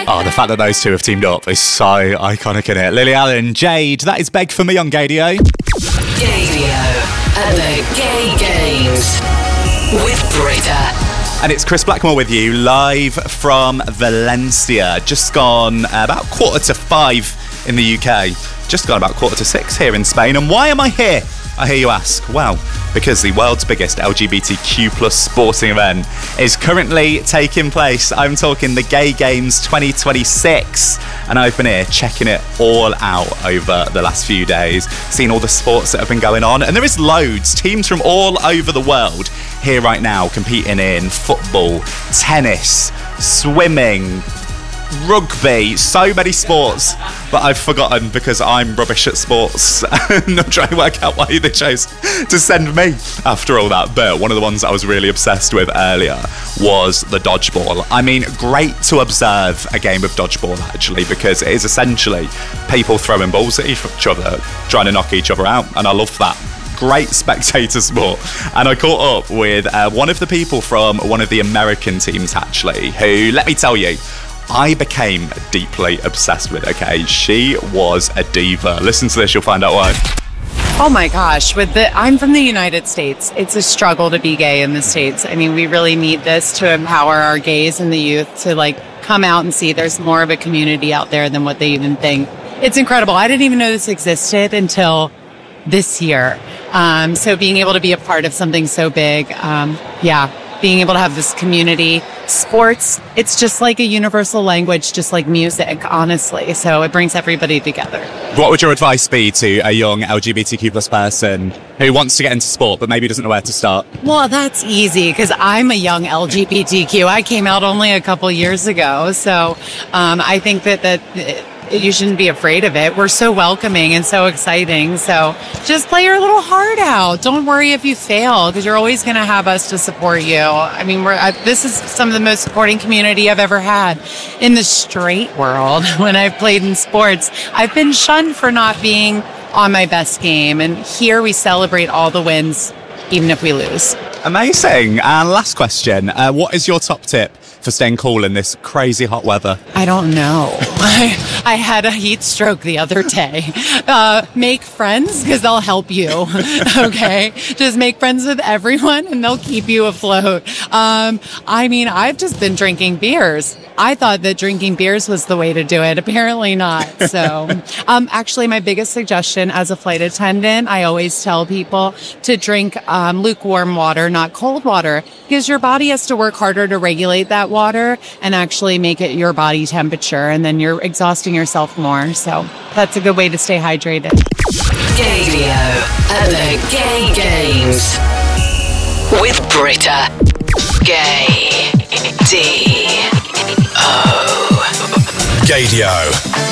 Oh, the fact that those two have teamed up is so iconic, isn't it? Lily Allen, Jade, that is Beg For Me on Gaydio. Gaydio at the Gay Games with Britta. And it's Chris Blackmore with you, live from Valencia. Just gone about 4:45 in the UK. Just gone about 5:45 here in Spain. And why am I here, I hear you ask? Well, because the world's biggest LGBTQ plus sporting event is currently taking place. I'm talking the Gay Games 2026. And I've been here checking it all out over the last few days, seeing all the sports that have been going on. And there is loads, teams from all over the world here right now competing in football, tennis, swimming, rugby, so many sports, but I've forgotten because I'm rubbish at sports. I'm trying to work out why they chose to send me after all that. But one of the ones I was really obsessed with earlier was the dodgeball. I mean, great to observe a game of dodgeball actually, because it is essentially people throwing balls at each other, trying to knock each other out, and I love that. Great spectator sport. And I caught up with one of the people from one of the American teams actually, who, let me tell you, I became deeply obsessed with. Okay, she was a diva. Listen to this, you'll find out why. Oh my gosh, I'm from the United States. It's a struggle to be gay in the States. I mean, we really need this to empower our gays and the youth to come out and see there's more of a community out there than what they even think. It's incredible. I didn't even know this existed until this year. So being able to be a part of something so big, being able to have this community, sports, it's just like a universal language, just like music, honestly. So it brings everybody together. What would your advice be to a young LGBTQ plus person who wants to get into sport but maybe doesn't know where to start? Well, that's easy because I'm a young LGBTQ. I came out only a couple years ago. So I think that you shouldn't be afraid of it. We're so welcoming and so exciting. So just play your little heart out. Don't worry if you fail, because you're always going to have us to support you. I mean, this is some of the most supporting community I've ever had in the straight world. When I've played in sports, I've been shunned for not being on my best game. And here we celebrate all the wins, even if we lose. Amazing. And last question, what is your top tip for staying cool in this crazy hot weather? I don't know. I had a heat stroke the other day. Make friends, because they'll help you. Okay? Just make friends with everyone and they'll keep you afloat. I mean, I've just been drinking beers. I thought that drinking beers was the way to do it. Apparently not. So, actually, my biggest suggestion as a flight attendant, I always tell people to drink lukewarm water, not cold water, because your body has to work harder to regulate that water and actually make it your body temperature, and then you're exhausting yourself more. So that's a good way to stay hydrated. Gaydio at the Gay Games with Britta. Gay D O. Gaydio.